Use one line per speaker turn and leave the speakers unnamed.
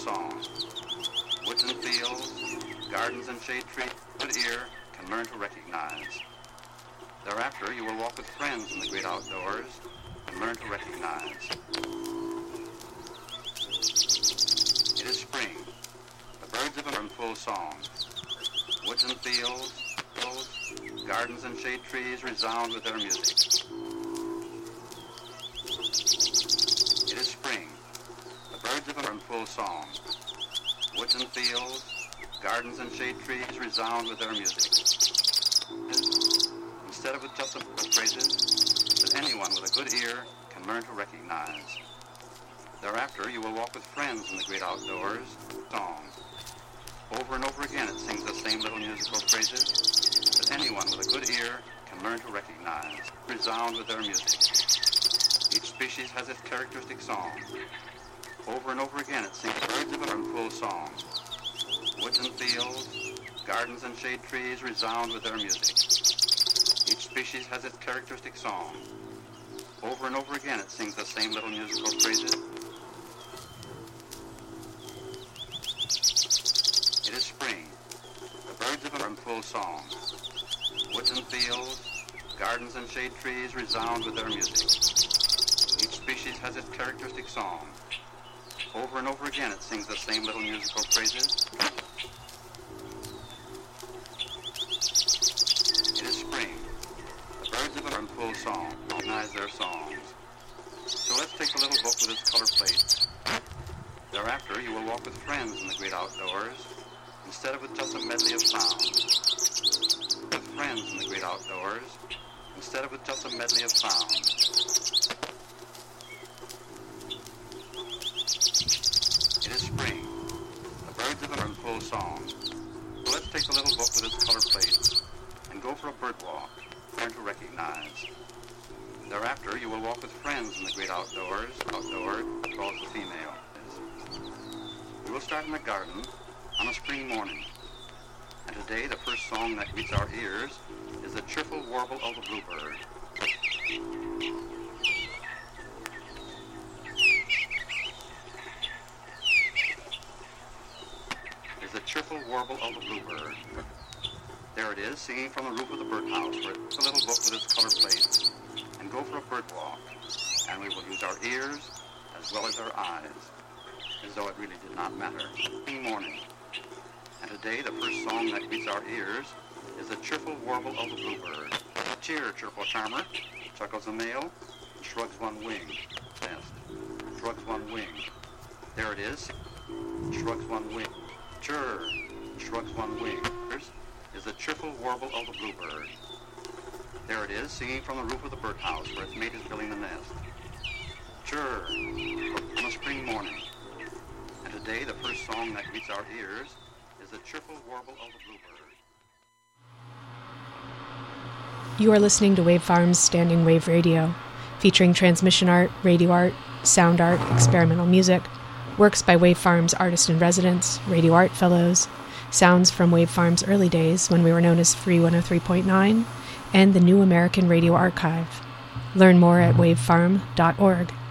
song. Woods and fields, gardens and shade trees, good ear can learn to recognize. Thereafter, you will walk with friends in the great outdoors and learn to recognize. It is spring. The birds are in full song. Woods and fields, gardens and shade trees resound with their music. It is spring. The birds are in full song. Woods and fields, gardens and shade trees resound with their music. Instead of with just a few phrases that anyone with a good ear can learn to recognize. Thereafter, you will walk with friends in the great outdoors, song. Over and over again, it sings the same little musical phrases that anyone with a good ear can learn to recognize, resound with their music. Each species has its characteristic song. Over and over again, it sings birds of it in full song. Woods and fields, gardens and shade trees resound with their music. Each species has its characteristic song. Over and over again, it sings the same little musical phrases. It is spring. The birds of it are in full song. Woods and fields, gardens and shade trees resound with their music. Each species has its characteristic song. Over and over again, it sings the same little musical phrases. It is spring. The birds of it are in full song. Recognize their songs. So let's take a little book with its color plates. Thereafter, you will walk with friends in the great outdoors, instead of with just a medley of sounds. With friends in the great outdoors, instead of with just a medley of sounds. It is spring. The birds of it are in full song. So let's take a little book with its color plates and go for a bird walk. Learn to recognize. Thereafter, you will walk with friends in the great outdoors. Outdoor calls the female. We will start in the garden on a spring morning. And today, the first song that greets our ears is the cheerful warble of the bluebird. Is the cheerful warble of the bluebird. There it is, singing from the roof of the birdhouse, where it's a little book with its color plates, and go for a bird walk. And we will use our ears as well as our eyes, as though it really did not matter. Spring morning. And today, the first song that greets our ears is the cheerful warble of the bluebird. Cheer, cheerful charmer, chuckles the male, and shrugs one wing. Nest. Shrugs one wing. There it is, shrugs one wing. Chirr, shrugs one wing. Is the cheerful warble of the bluebird. There it is, singing from the roof of the birdhouse, where its mate is building the nest. Chirr, on a spring morning. And today, the first song that greets our ears is the cheerful warble of the bluebird.
You are listening to Wave Farm's Standing Wave Radio, featuring transmission art, radio art, sound art, experimental music, works by Wave Farm's artist-in-residence, radio art fellows, sounds from Wave Farm's early days when we were known as Free 103.9, and the New American Radio Archive. Learn more at wavefarm.org.